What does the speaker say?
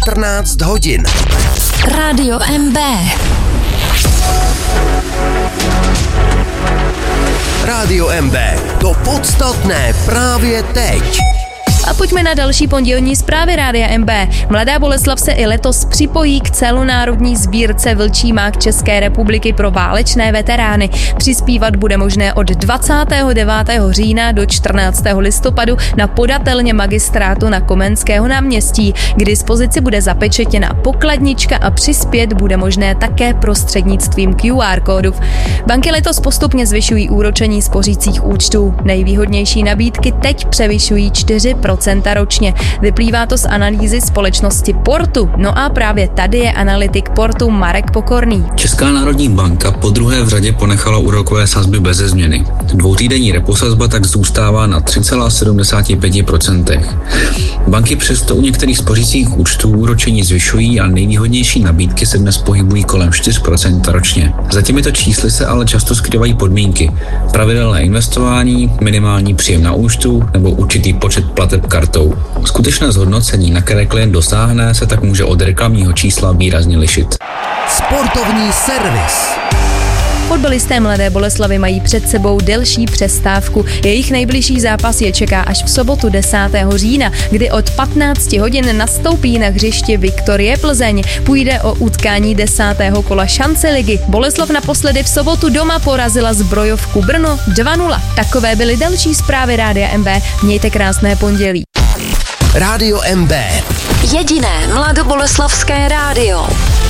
14 hodin. Rádio MB. Rádio MB. To podstatné právě teď. A pojďme na další pondělní zprávy Rádia MB. Mladá Boleslav se i letos připojí k celonárodní sbírce Vlčí mák České republiky pro válečné veterány. Přispívat bude možné od 29. října do 14. listopadu na podatelně magistrátu na Komenského náměstí. K dispozici bude zapečetěna pokladnička a přispět bude možné také prostřednictvím QR kódu. Banky letos postupně zvyšují úročení spořících účtů. Nejvýhodnější nabídky teď převyšují 4% ročně. Vyplývá to z analýzy společnosti Portu. No a právě tady je analytik Portu Marek Pokorný. Česká národní banka po druhé v řadě ponechala úrokové sazby beze změny. Dvoutýdenní reposazba tak zůstává na 3,75%. Banky přesto u některých spořících účtů úročení zvyšují a nejvýhodnější nabídky se dnes pohybují kolem 4% ročně. Za těmito čísly se ale často skrývají podmínky. Pravidelné investování, minimální příjem na účtu nebo určitý počet plateb kartou. Skutečné zhodnocení, na které klient dosáhne, se tak může od reklamního čísla výrazně lišit. Sportovní servis. Fotbalisté Mladé Boleslavy mají před sebou delší přestávku. Jejich nejbližší zápas je čeká až v sobotu 10. října, kdy od 15 hodin nastoupí na hřišti Viktorie Plzeň. Půjde o utkání 10. kola šance ligy. Boleslav naposledy v sobotu doma porazila Zbrojovku Brno 2-0. Takové byly další zprávy Rádia MB. Mějte krásné pondělí. Rádio MB. Jediné mladoboleslavské rádio.